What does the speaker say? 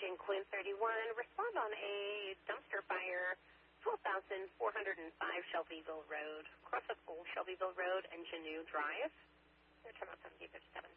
Station Quinn 31. Respond on a dumpster fire, 12,405 Shelbyville Road. Cross up Old Shelbyville Road and Janue Drive. Turn on 1757.